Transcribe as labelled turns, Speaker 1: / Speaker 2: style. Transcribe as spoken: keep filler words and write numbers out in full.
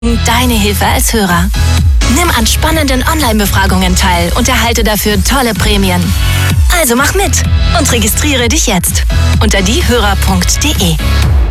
Speaker 1: deine Hilfe als Hörer. Nimm an spannenden Online-Befragungen teil und erhalte dafür tolle Prämien. Also mach mit und registriere dich jetzt unter diehörer punkt de.